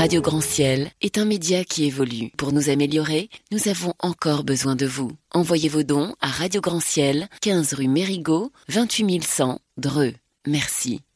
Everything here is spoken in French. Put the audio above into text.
Radio Grand Ciel est un média qui évolue. Pour nous améliorer, nous avons encore besoin de vous. Envoyez vos dons à Radio Grand Ciel, 15 rue Mérigot, 28 100, Dreux. Merci.